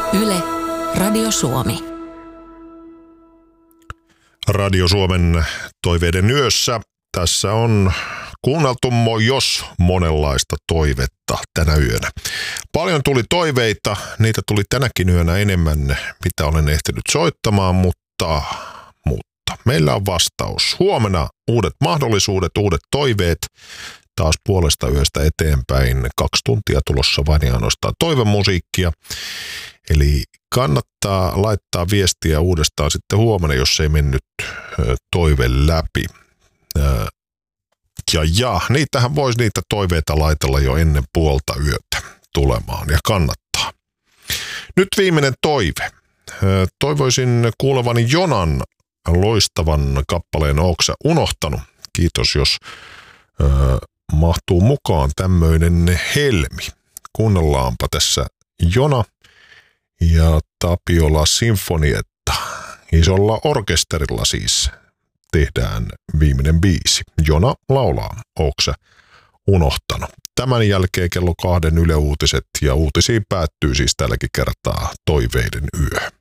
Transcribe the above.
Yle, Radio Suomi. Radio Suomen toiveiden yössä. Tässä on kuunneltu jos monenlaista toivetta tänä yönä. Paljon tuli toiveita, niitä tuli tänäkin yönä enemmän, mitä olen ehtinyt soittamaan, mutta meillä on vastaus. Huomenna uudet mahdollisuudet, uudet toiveet. Taas puolesta yöstä eteenpäin 2 tuntia tulossa vain ja ainoastaan toivemusiikkia. Eli kannattaa laittaa viestiä uudestaan sitten huomenna, jos ei mennyt toive läpi. Niitähän voisi niitä toiveita laitella jo ennen puolta yötä tulemaan ja kannattaa. Nyt viimeinen toive. Toivoisin kuulevani Jonan loistavan kappaleen Ooksä unohtanut. Kiitos, jos mahtuu mukaan tämmöinen helmi. Kuunnellaanpa tässä Jona ja Tapiola Sinfonietta. Isolla orkesterilla siis tehdään viimeinen biisi. Jona laulaa Ooksä unohtanut. Tämän jälkeen kello 2 Yle Uutiset ja uutisiin päättyy siis tälläkin kertaa toiveiden yö.